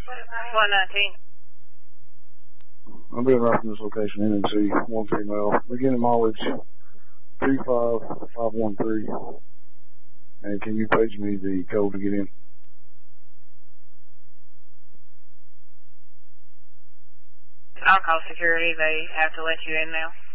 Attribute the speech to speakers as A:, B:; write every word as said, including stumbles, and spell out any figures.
A: one nineteen.
B: I'll be right from this location, N N C, one female, beginning mileage two five five one three. And can you page me the code to get in?
A: I'll call security. They have to let you in now.